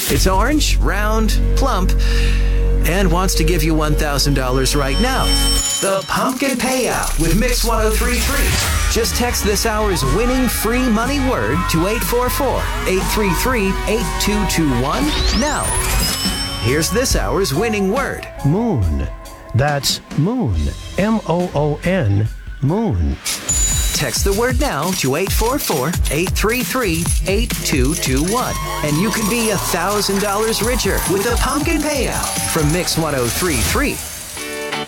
It's orange, round, plump, and wants to give you $1,000 right now. The Pumpkin Payout with Mix 1033. Just text this hour's winning free money word to 844-833-8221 now. Here's this hour's winning word. Moon. That's moon. M-O-O-N. Moon. Text the word now to 844-833-8221. And you could be $1,000 richer with the Pumpkin Payout from Mix 1033.